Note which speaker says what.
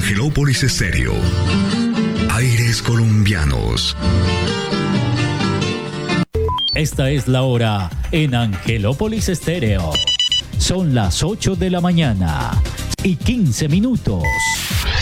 Speaker 1: Angelópolis Estéreo. Aires colombianos.
Speaker 2: Esta es la hora en Angelópolis Estéreo. Son las 8 de la mañana y 15 minutos.